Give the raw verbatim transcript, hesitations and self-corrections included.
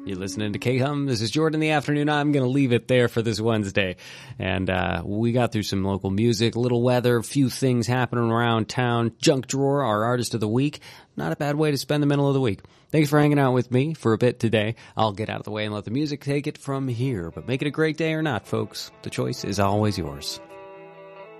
You're listening to K-Hum. This is Jordan in the afternoon. I'm going to leave it there for this Wednesday. And uh we got through some local music, a little weather, a few things happening around town. Junk Drawer, our artist of the week. Not a bad way to spend the middle of the week. Thanks for hanging out with me for a bit today. I'll get out of the way and let the music take it from here. But make it a great day or not, folks. The choice is always yours.